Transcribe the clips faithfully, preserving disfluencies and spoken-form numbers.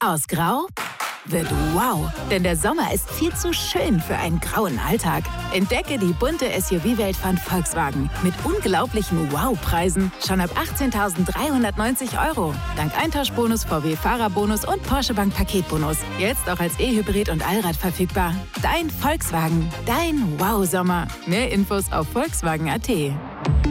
Aus Grau wird wow, denn der Sommer ist viel zu schön für einen grauen Alltag. Entdecke die bunte S U V-Welt von Volkswagen mit unglaublichen Wow-Preisen schon ab achtzehntausenddreihundertneunzig Euro. Dank Eintauschbonus, V W-Fahrerbonus und Porsche Bank Paketbonus. Jetzt auch als E-Hybrid und Allrad verfügbar. Dein Volkswagen, dein Wow-Sommer. Mehr Infos auf volkswagen punkt a t.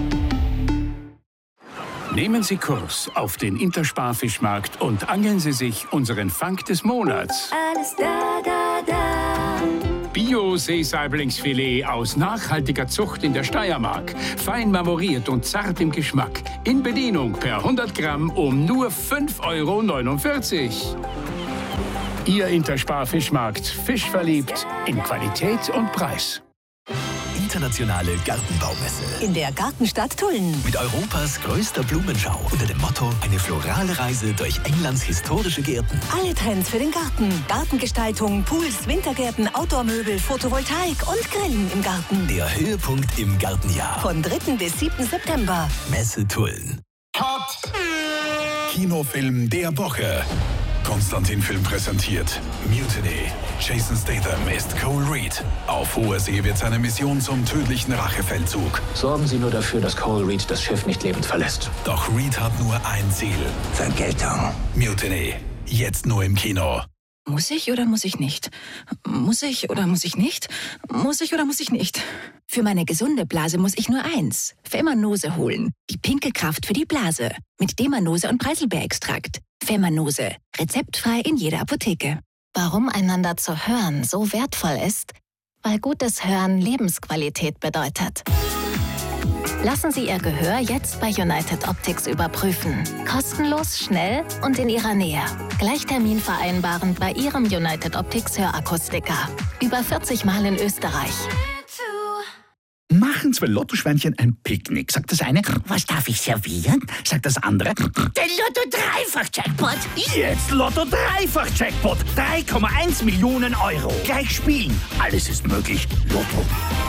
Nehmen Sie Kurs auf den Intersparfischmarkt und angeln Sie sich unseren Fang des Monats. Alles da, da, da. Bio-Seesaiblingsfilet aus nachhaltiger Zucht in der Steiermark. Fein marmoriert und zart im Geschmack. In Bedienung per hundert Gramm um nur fünf Euro neunundvierzig. Ihr Intersparfischmarkt. Fischverliebt in Qualität und Preis. Internationale Gartenbaumesse. In der Gartenstadt Tulln. Mit Europas größter Blumenschau unter dem Motto eine florale Reise durch Englands historische Gärten. Alle Trends für den Garten. Gartengestaltung, Pools, Wintergärten, Outdoor-Möbel, Photovoltaik und Grillen im Garten. Der Höhepunkt im Gartenjahr. Von dritten bis siebten September. Messe Tulln. Cut! Kinofilm der Woche. Konstantin-Film präsentiert Mutiny. Jason Statham ist Cole Reed. Auf hoher See wird seine Mission zum tödlichen Rachefeldzug. Sorgen Sie nur dafür, dass Cole Reed das Schiff nicht lebend verlässt. Doch Reed hat nur ein Ziel. Vergeltung. Mutiny. Jetzt nur im Kino. Muss ich oder muss ich nicht? Muss ich oder muss ich nicht? Muss ich oder muss ich nicht? Für meine gesunde Blase muss ich nur eins. Femanose holen. Die pinke Kraft für die Blase. Mit Demanose und Preiselbeerextrakt. Femanose. Rezeptfrei in jeder Apotheke. Warum einander zu hören so wertvoll ist? Weil gutes Hören Lebensqualität bedeutet. Lassen Sie Ihr Gehör jetzt bei United Optics überprüfen. Kostenlos, schnell und in Ihrer Nähe. Gleich Termin vereinbaren bei Ihrem United Optics Hörakustiker. Über vierzig Mal in Österreich. Machen zwei Lottoschweinchen ein Picknick. Sagt das eine, was darf ich servieren? Sagt das andere, den Lotto-Dreifach-Jackpot. Jetzt Lotto-Dreifach-Jackpot. drei Komma eins Millionen Euro. Gleich spielen. Alles ist möglich. Lotto.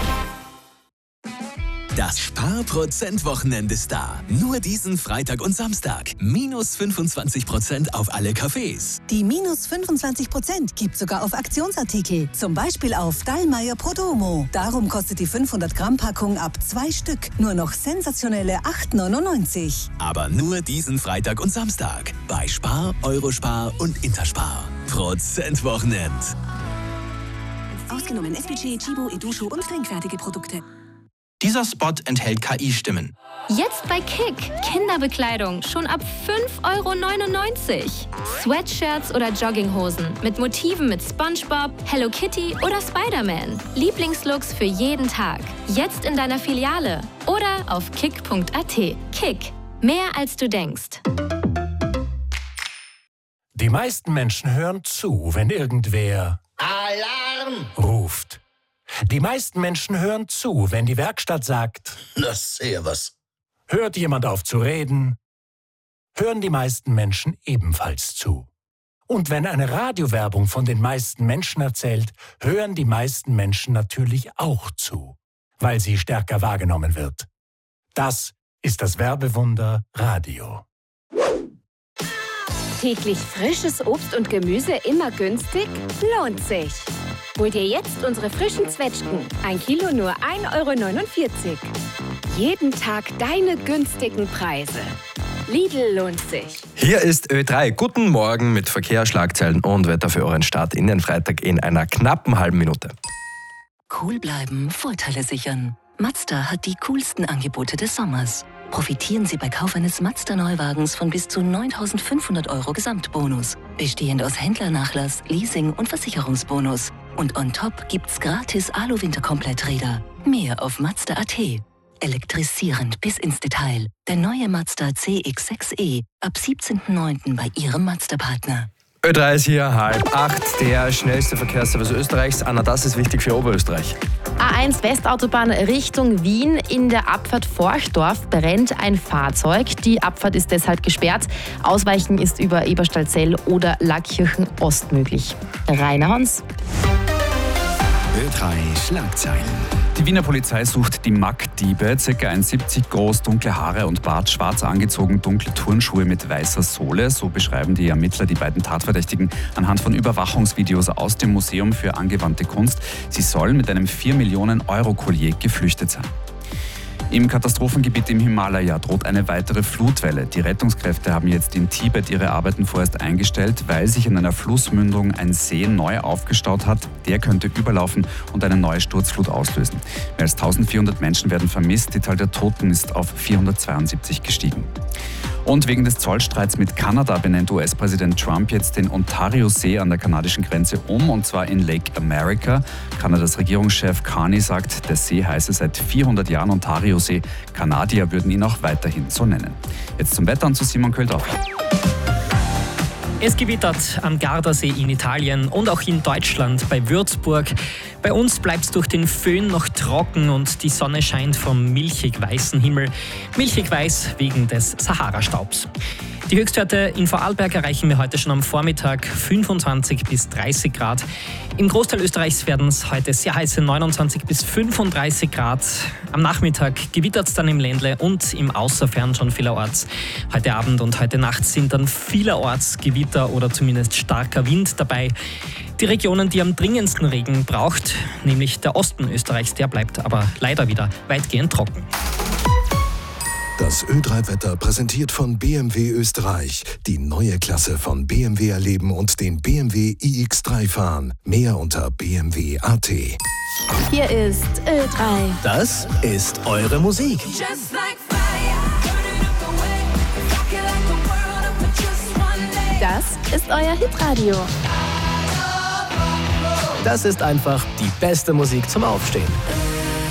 Das Sparprozent-Wochenende ist da. Nur diesen Freitag und Samstag. Minus fünfundzwanzig Prozent auf alle Cafés. Die minus fünfundzwanzig Prozent gibt sogar auf Aktionsartikel. Zum Beispiel auf Dallmayr Podromo. Darum kostet die fünfhundert Gramm Packung ab zwei Stück nur noch sensationelle acht neunundneunzig. Aber nur diesen Freitag und Samstag. Bei Spar, Eurospar und Interspar. Prozent-Wochenend. Ausgenommen S P G, Chibo, Edusho und trinkfertige Produkte. Dieser Spot enthält K I-Stimmen. Jetzt bei Kick. Kinderbekleidung schon ab fünf Euro neunundneunzig. Sweatshirts oder Jogginghosen mit Motiven mit SpongeBob, Hello Kitty oder Spider-Man. Lieblingslooks für jeden Tag. Jetzt in deiner Filiale oder auf kick punkt a t. Kick. Mehr als du denkst. Die meisten Menschen hören zu, wenn irgendwer Alarm ruft. Die meisten Menschen hören zu, wenn die Werkstatt sagt, na servus. Hört jemand auf zu reden, hören die meisten Menschen ebenfalls zu. Und wenn eine Radiowerbung von den meisten Menschen erzählt, hören die meisten Menschen natürlich auch zu, weil sie stärker wahrgenommen wird. Das ist das Werbewunder Radio. Täglich frisches Obst und Gemüse immer günstig? Lohnt sich. Hol dir jetzt unsere frischen Zwetschgen. Ein Kilo nur ein Euro neunundvierzig. Jeden Tag deine günstigen Preise. Lidl lohnt sich. Hier ist Ö drei. Guten Morgen mit Verkehr, Schlagzeilen und Wetter für euren Start in den Freitag in einer knappen halben Minute. Cool bleiben, Vorteile sichern. Mazda hat die coolsten Angebote des Sommers. Profitieren Sie bei Kauf eines Mazda-Neuwagens von bis zu neuntausendfünfhundert Euro Gesamtbonus. Bestehend aus Händlernachlass, Leasing und Versicherungsbonus. Und on top gibt's gratis Alu-Winterkompletträder. Mehr auf Mazda punkt a t. Elektrisierend bis ins Detail. Der neue Mazda C X sechs E ab siebzehnten neunten bei Ihrem Mazda-Partner. Ö drei ist hier, halb acht, der schnellste Verkehrsservice Österreichs. Anna, das ist wichtig für Oberösterreich. A eins Westautobahn Richtung Wien. In der Abfahrt Forchdorf brennt ein Fahrzeug. Die Abfahrt ist deshalb gesperrt. Ausweichen ist über Eberstadt-Zell oder Lackkirchen Ost möglich. Rainer Hans. Ö drei Schlagzeilen. Die Wiener Polizei sucht die Mack-Diebe, ca. eins Komma siebzig groß, dunkle Haare und Bart, schwarz angezogen, dunkle Turnschuhe mit weißer Sohle. So beschreiben die Ermittler die beiden Tatverdächtigen anhand von Überwachungsvideos aus dem Museum für angewandte Kunst. Sie sollen mit einem vier Millionen Euro Collier geflüchtet sein. Im Katastrophengebiet im Himalaya droht eine weitere Flutwelle. Die Rettungskräfte haben jetzt in Tibet ihre Arbeiten vorerst eingestellt, weil sich in einer Flussmündung ein See neu aufgestaut hat. Der könnte überlaufen und eine neue Sturzflut auslösen. Mehr als eintausendvierhundert Menschen werden vermisst. Die Zahl der Toten ist auf vierhundertzweiundsiebzig gestiegen. Und wegen des Zollstreits mit Kanada benennt U S-Präsident Trump jetzt den Ontario-See an der kanadischen Grenze um, und zwar in Lake America. Kanadas Regierungschef Carney sagt, der See heiße seit vierhundert Jahren Ontario-See. Kanadier würden ihn auch weiterhin so nennen. Jetzt zum Wetter und zu Simon Köldorf. Es gewittert am Gardasee in Italien und auch in Deutschland bei Würzburg. Bei uns bleibt es durch den Föhn noch trocken und die Sonne scheint vom milchig-weißen Himmel. Milchig-weiß wegen des Sahara-Staubs. Die Höchstwerte in Vorarlberg erreichen wir heute schon am Vormittag fünfundzwanzig bis dreißig Grad. Im Großteil Österreichs werden es heute sehr heiße neunundzwanzig bis fünfunddreißig Grad. Am Nachmittag gewittert es dann im Ländle und im Außerfern schon vielerorts. Heute Abend und heute Nacht sind dann vielerorts Gewitter oder zumindest starker Wind dabei. Die Regionen, die am dringendsten Regen braucht, nämlich der Osten Österreichs, der bleibt aber leider wieder weitgehend trocken. Das Ö drei Wetter präsentiert von B M W Österreich. Die neue Klasse von B M W erleben und den B M W i X drei fahren. Mehr unter b m w punkt a t. Hier ist Ö drei. Das ist eure Musik. Das ist euer Hitradio. Das ist einfach die beste Musik zum Aufstehen.